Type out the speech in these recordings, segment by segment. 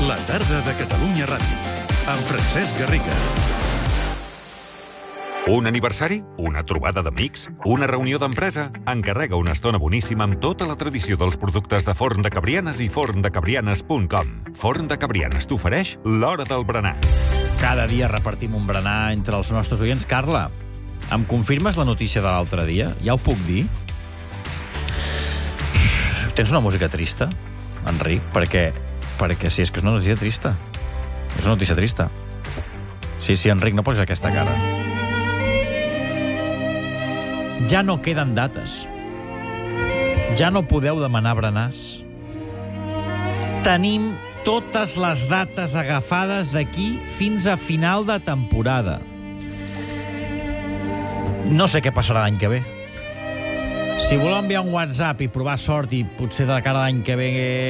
La tarda de Catalunya Ràdio, amb Francesc Garriga. Un aniversari? Una trobada d'amics? Una reunió d'empresa? Encarrega una estona boníssima amb tota la tradició dels productes de Forn de Cabrianes i forndecabrianes.com. Forn de Cabrianes t'ofereix l'hora del berenar. Cada dia repartim un berenar entre els nostres oients. Carla, em confirmes la notícia de l'altre dia? Ja ho puc dir? Tens una música trista, Enric? Perquè sí, és que és una notícia trista. És una notícia trista. Sí, Enric, no posis aquesta cara. Ja no queden dates. Ja no podeu demanar berenars. Tenim totes les dates agafades d'aquí fins a final de temporada. No sé què passarà l'any que ve. Si voleu enviar un WhatsApp i provar sort i potser de cara a l'any que ve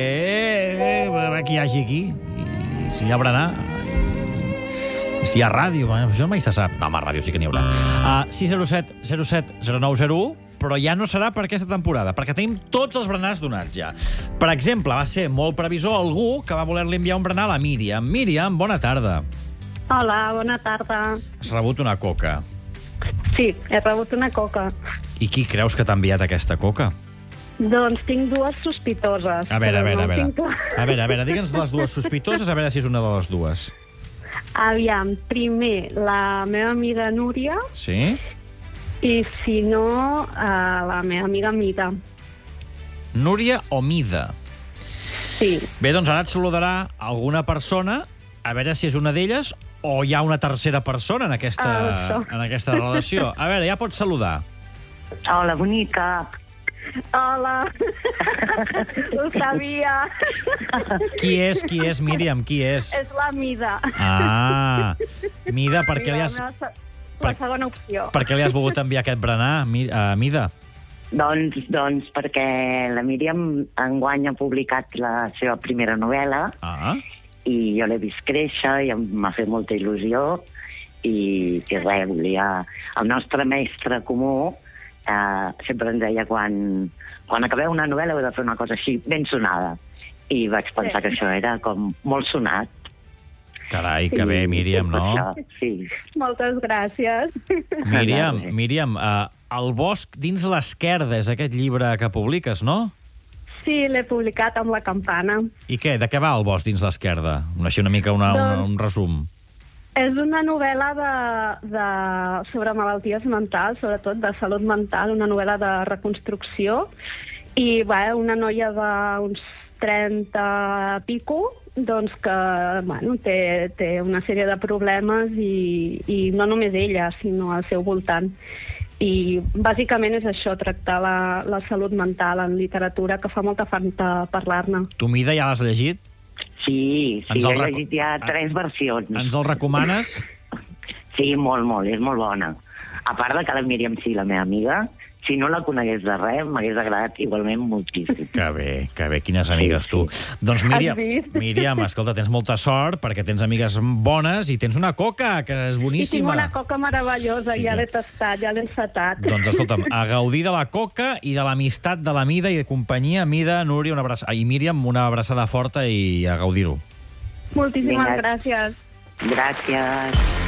que hi hagi aquí, i si hi ha berenar, i si hi ha ràdio, això mai se sap. No, home, ràdio sí que n'hi haurà. 607 07 0901, però ja no serà per aquesta temporada, perquè tenim tots els berenars donats ja. Per exemple, va ser molt previsor algú que va voler-li enviar un berenar a la Míriam. Míriam, bona tarda. Hola, bona tarda. Has rebut una coca. Sí, he rebut una coca. I qui creus que t'ha enviat aquesta coca? Doncs tinc dues sospitoses. A veure. tinc clar. A veure, digue'ns les dues sospitoses, a veure si és una de les dues. Aviam, primer, la meva amiga Núria, Sí? i si no, la meva amiga Mida. Núria o Mida? Sí. Bé, doncs ara et saludarà alguna persona, a veure si és una d'elles o hi ha una tercera persona en aquesta relació. A veure, ja pots saludar. Hola, bonica. Hola. Ho sabia. Qui és, Míriam? Qui és? És la Mida. Ah, Mida, per què li has... La segona opció. Per què li has volgut enviar aquest berenar, Mida? Doncs perquè la Míriam enguany ha publicat la seva primera novel·la i jo l'he vist créixer i m'ha fet molta il·lusió i res, volia... El nostre mestre comú sempre ens deia quan acabeu una novel·la heu de fer una cosa així, ben sonada. I vaig pensar que això era com molt sonat. Carai, que bé, Míriam, no? Sí. Moltes gràcies. Míriam, El bosc dins l'esquerda és aquest llibre que publiques, no? Sí, l'he publicat amb la campana. I què? De què va El bosc dins l'esquerda? Així una mica un resum. És una novel·la sobre malalties mentals, sobretot de salut mental, una novel·la de reconstrucció. I una noia d'uns 30 pico, doncs que té una sèrie de problemes i no només ella, sinó al seu voltant. I bàsicament és això, tractar la salut mental en literatura, que fa molta falta parlar-ne. Tu, Mida, ja l'has llegit? Sí, he llegit ja 3 versions. Ens el recomanes? Sí, molt, és molt bona. A part de que la Míriam sí, la meva amiga, si no la conegués de res, m'hagués agradat igualment moltíssim. Que bé, quines amigues tu. Doncs Míriam, escolta, tens molta sort perquè tens amigues bones i tens una coca, que és boníssima. I tinc una coca meravellosa, ja l'he tastat, ja l'he encetat. Doncs escolta'm, a gaudir de la coca i de l'amistat de la Mida i de companyia. Mida, Núria, i Míriam, una abraçada forta i a gaudir-ho. Moltíssimes gràcies. Gràcies.